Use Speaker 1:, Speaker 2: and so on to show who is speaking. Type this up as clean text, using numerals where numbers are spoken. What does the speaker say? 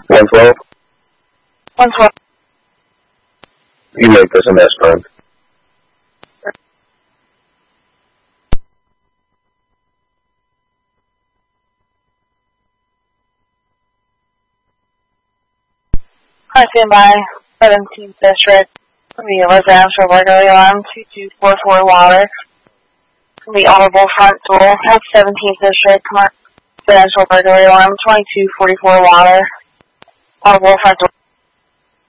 Speaker 1: 112?
Speaker 2: 112.
Speaker 1: You make this a mess run.
Speaker 2: Hi, stand by. 17th District. The residential burglary alarm 2244 Water. The audible front door. That's 17th District. Residential burglary alarm 2244 Water. Audible front door.